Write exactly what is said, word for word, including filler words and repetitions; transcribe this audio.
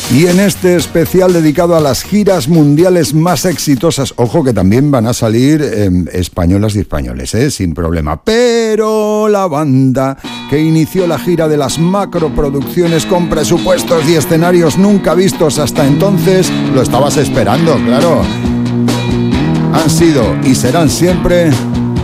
Y en este especial dedicado a las giras mundiales más exitosas, ojo que también van a salir eh, españolas y españoles, eh, sin problema. Pero la banda que inició la gira de las macroproducciones con presupuestos y escenarios nunca vistos hasta entonces, lo estabas esperando, claro. Han sido y serán siempre